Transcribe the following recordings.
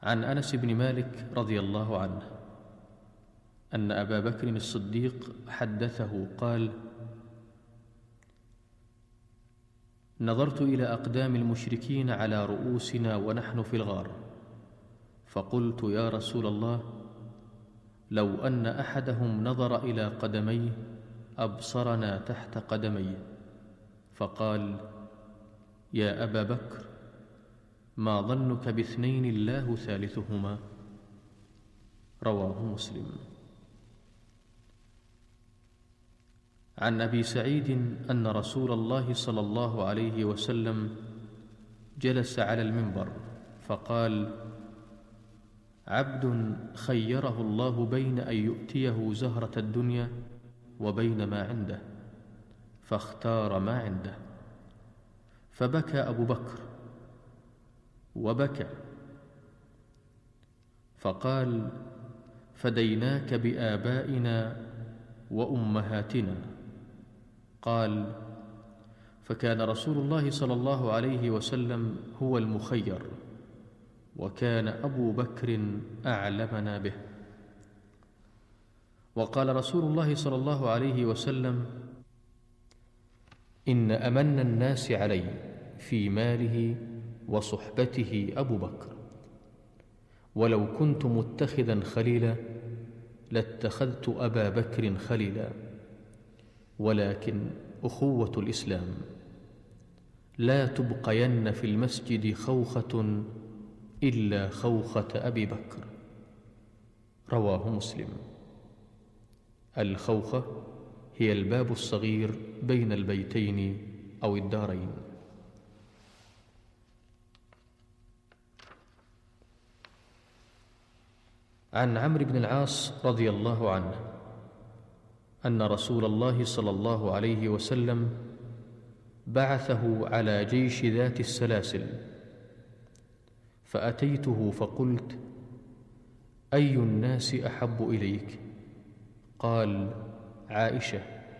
عن أنس بن مالك رضي الله عنه أن أبا بكر الصديق حدثه قال: نظرت إلى أقدام المشركين على رؤوسنا ونحن في الغار، فقلت: يا رسول الله، لو أن أحدهم نظر إلى قدميه أبصرنا تحت قدميه. فقال: يا أبا بكر، ما ظنك باثنين الله ثالثهما؟ رواه مسلم. عن أبي سعيد أن رسول الله صلى الله عليه وسلم جلس على المنبر فقال: عبد خيره الله بين أن يؤتيه زهرة الدنيا وبين ما عنده، فاختار ما عنده. فبكى أبو بكر وبكى، فقال: فديناك بآبائنا وأمهاتنا. قال: فكان رسول الله صلى الله عليه وسلم هو المخير، وكان أبو بكر أعلمنا به. وقال رسول الله صلى الله عليه وسلم: إن أمن الناس علي في ماله وصحبته أبو بكر، ولو كنت متخذا خليلا لاتخذت أبا بكر خليلا، ولكن أخوة الإسلام لا تبقين في المسجد خوخة إلا خوخة أبي بكر. رواه مسلم. الخوخة هي الباب الصغير بين البيتين أو الدارين. عن عمرو بن العاص رضي الله عنه أن رسول الله صلى الله عليه وسلم بعثه على جيش ذات السلاسل، فأتيته فقلت: أي الناس أحب إليك؟ قال: عائشة.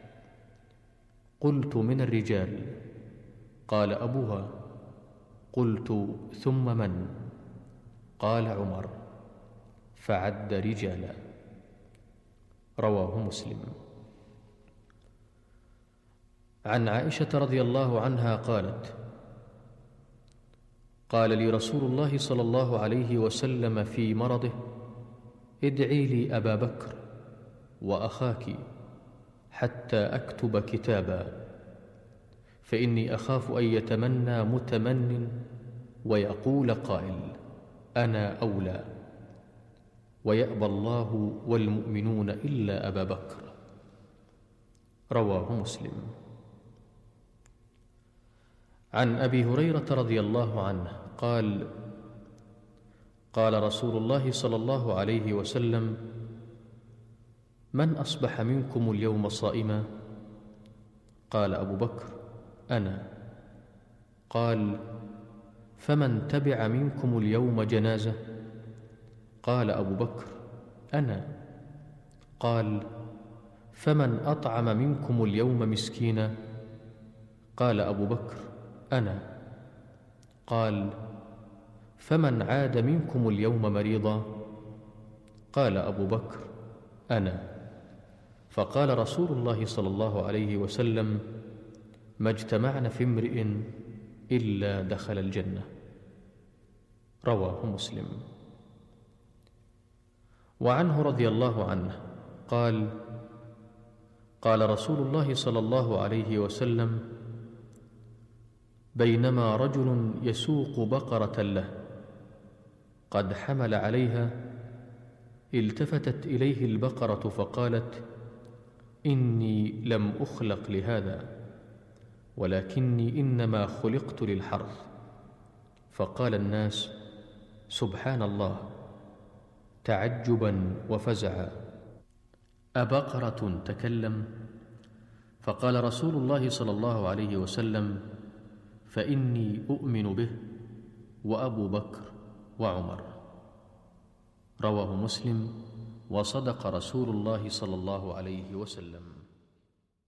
قلت: من الرجال؟ قال: أبوها. قلت: ثم من؟ قال: عمر. فعد رجالا. رواه مسلم. عن عائشة رضي الله عنها قالت: قال لي رسول الله صلى الله عليه وسلم في مرضه: ادعي لي أبا بكر وأخاك حتى أكتب كتابا، فإني أخاف أن يتمنى متمن ويقول قائل: أنا أولى، ويأبى الله والمؤمنون إلا أبا بكر. رواه مسلم. عن أبي هريرة رضي الله عنه قال: قال رسول الله صلى الله عليه وسلم: من أصبح منكم اليوم صائما؟ قال أبو بكر: أنا. قال: فمن تبع منكم اليوم جنازة؟ قال أبو بكر: أنا. قال: فمن أطعم منكم اليوم مسكينا؟ قال أبو بكر: أنا. قال: فمن عاد منكم اليوم مريضا؟ قال أبو بكر: أنا. فقال رسول الله صلى الله عليه وسلم: ما اجتمعن في امرئ إلا دخل الجنة. رواه مسلم. وعنه رضي الله عنه قال: قال رسول الله صلى الله عليه وسلم: بينما رجل يسوق بقرة له قد حمل عليها، التفتت إليه البقرة فقالت: إني لم أخلق لهذا، ولكني إنما خلقت للحرث. فقال الناس: سبحان الله، تعجبا وفزعا، أبقرة تكلم؟ فقال رسول الله صلى الله عليه وسلم: فإني أؤمن به وأبو بكر وعمر. رواه مسلم. وصدق رسول الله صلى الله عليه وسلم.